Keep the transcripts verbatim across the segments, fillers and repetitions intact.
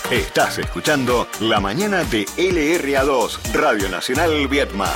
Estás escuchando La Mañana de L R A dos, Radio Nacional Viedma.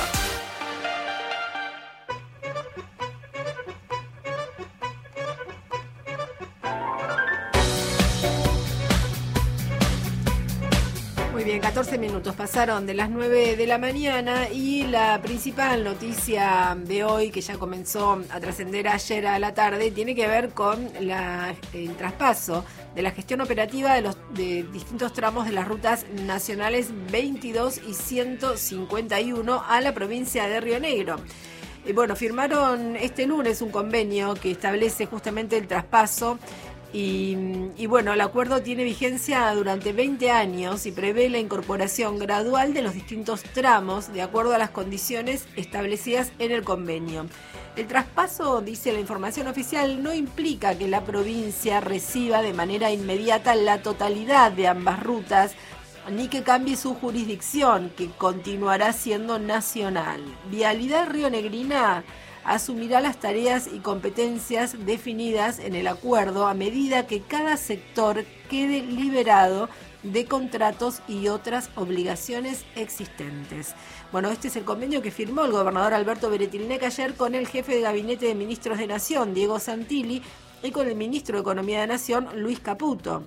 Muy bien, catorce minutos pasaron de las nueve de la mañana y la principal noticia de hoy, que ya comenzó a trascender ayer a la tarde, tiene que ver con la, el traspaso de la gestión operativa de los de distintos tramos de las rutas nacionales veintidós y ciento cincuenta y uno a la provincia de Río Negro. Y bueno, firmaron este lunes un convenio que establece justamente el traspaso. Y, y bueno, el acuerdo tiene vigencia durante veinte años y prevé la incorporación gradual de los distintos tramos de acuerdo a las condiciones establecidas en el convenio. El traspaso, dice la información oficial, no implica que la provincia reciba de manera inmediata la totalidad de ambas rutas, ni que cambie su jurisdicción, que continuará siendo nacional. Vialidad Rionegrina asumirá las tareas y competencias definidas en el acuerdo a medida que cada sector quede liberado de contratos y otras obligaciones existentes. Bueno, este es el convenio que firmó el gobernador Alberto Beretilnec ayer con el jefe de gabinete de ministros de Nación, Diego Santilli, y con el ministro de Economía de Nación, Luis Caputo.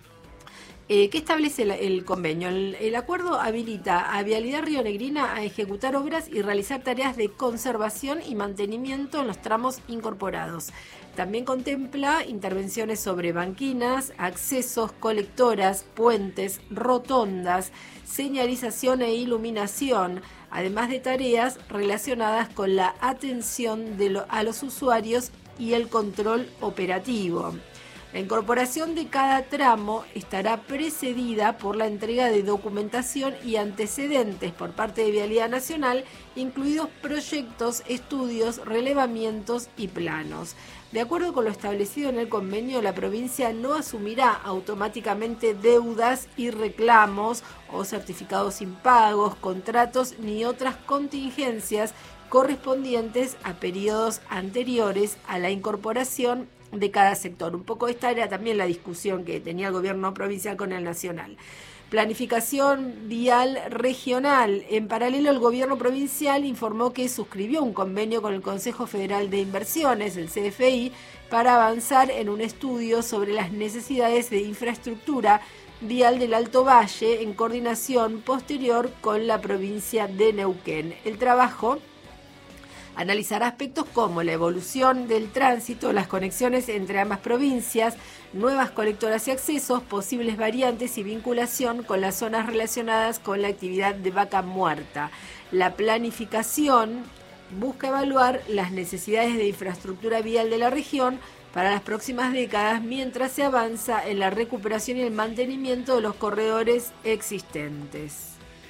Eh, ¿Qué establece el, el convenio? El, el acuerdo habilita a Vialidad Rionegrina a ejecutar obras y realizar tareas de conservación y mantenimiento en los tramos incorporados. También contempla intervenciones sobre banquinas, accesos, colectoras, puentes, rotondas, señalización e iluminación, además de tareas relacionadas con la atención de lo, a los usuarios y el control operativo. La incorporación de cada tramo estará precedida por la entrega de documentación y antecedentes por parte de Vialidad Nacional, incluidos proyectos, estudios, relevamientos y planos. De acuerdo con lo establecido en el convenio, la provincia no asumirá automáticamente deudas y reclamos o certificados impagos, contratos ni otras contingencias correspondientes a periodos anteriores a la incorporación de cada sector. Un poco esta era también la discusión que tenía el gobierno provincial con el nacional. Planificación vial regional. En paralelo, el gobierno provincial informó que suscribió un convenio con el Consejo Federal de Inversiones, el C F I, para avanzar en un estudio sobre las necesidades de infraestructura vial del Alto Valle en coordinación posterior con la provincia de Neuquén. El trabajo analizará aspectos como la evolución del tránsito, las conexiones entre ambas provincias, nuevas colectoras y accesos, posibles variantes y vinculación con las zonas relacionadas con la actividad de vaca muerta. La planificación busca evaluar las necesidades de infraestructura vial de la región para las próximas décadas mientras se avanza en la recuperación y el mantenimiento de los corredores existentes.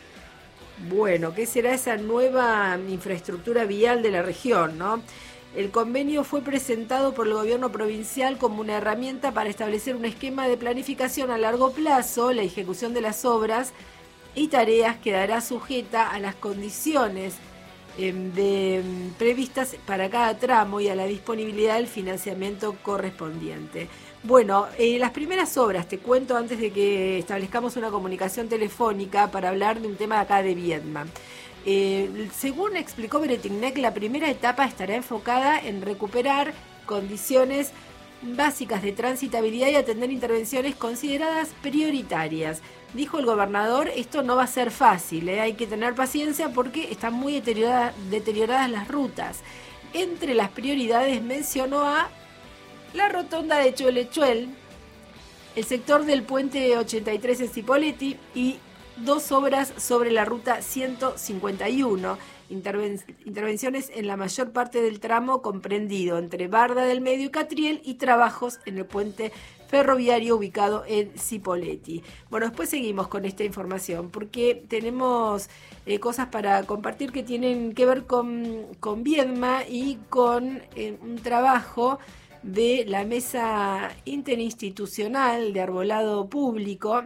Bueno, ¿qué será esa nueva infraestructura vial de la región, no? El convenio fue presentado por el gobierno provincial como una herramienta para establecer un esquema de planificación a largo plazo. La ejecución de las obras y tareas quedará sujeta a las condiciones eh, de, previstas para cada tramo y a la disponibilidad del financiamiento correspondiente. Bueno, eh, las primeras obras, te cuento antes de que establezcamos una comunicación telefónica para hablar de un tema de acá de Viedma. Eh, según explicó Beretilnec, la primera etapa estará enfocada en recuperar condiciones básicas de transitabilidad y atender intervenciones consideradas prioritarias. Dijo el gobernador, esto no va a ser fácil, ¿eh? Hay que tener paciencia porque están muy deteriorada, deterioradas las rutas. Entre las prioridades mencionó a la rotonda de Chuelechuel, el sector del puente ochenta y tres en Cipolletti y dos obras sobre la ruta ciento cincuenta y uno, interven- intervenciones en la mayor parte del tramo comprendido entre Barda del Medio y Catriel y trabajos en el puente ferroviario ubicado en Cipolletti. Bueno, después seguimos con esta información porque tenemos eh, cosas para compartir que tienen que ver con, con Viedma y con eh, un trabajo de la Mesa Interinstitucional de Arbolado Público,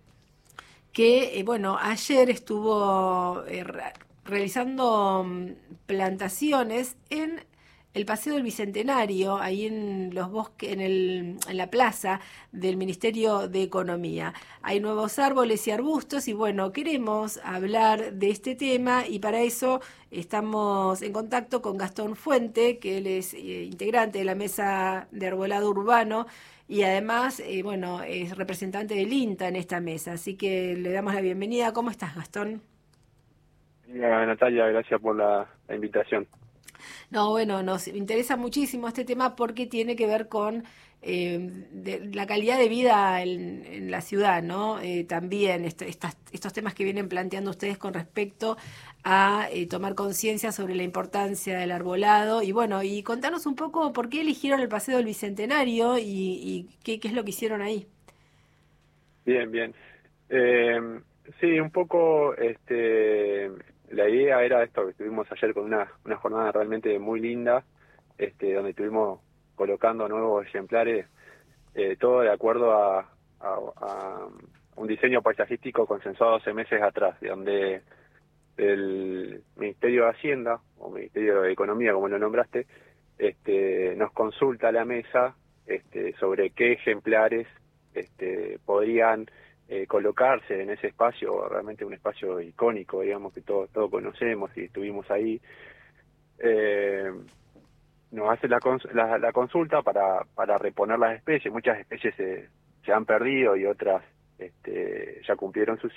que, eh, bueno, ayer estuvo eh, re- realizando plantaciones en el Paseo del Bicentenario, ahí en los bosques, en, el, en la plaza del Ministerio de Economía. Hay nuevos árboles y arbustos y bueno, queremos hablar de este tema y para eso estamos en contacto con Gastón Fuente, que él es eh, integrante de la Mesa de Arbolado Urbano y además, eh, bueno, es representante del INTA en esta mesa. Así que le damos la bienvenida. ¿Cómo estás, Gastón? Hola, Natalia, gracias por la, la invitación. No, bueno, nos interesa muchísimo este tema porque tiene que ver con eh, de, la calidad de vida en, en la ciudad, ¿no? Eh, también est estas, estos temas que vienen planteando ustedes con respecto a eh, tomar conciencia sobre la importancia del arbolado y bueno, y contarnos un poco por qué eligieron el Paseo del Bicentenario y, y qué, qué es lo que hicieron ahí. Bien, bien. Eh, sí, un poco, este, la idea era esto que estuvimos ayer con una, una jornada realmente muy linda, este, donde estuvimos colocando nuevos ejemplares, eh, todo de acuerdo a, a, a un diseño paisajístico consensuado hace meses atrás, de donde el Ministerio de Hacienda, o Ministerio de Economía, como lo nombraste, este, nos consulta a la mesa este, sobre qué ejemplares este, podrían eh, colocarse en ese espacio, realmente un espacio icónico, digamos, que todos todo conocemos y estuvimos ahí. Eh, nos hace la, cons la, la consulta para, para reponer las especies. Muchas especies se, se han perdido y otras este, ya cumplieron su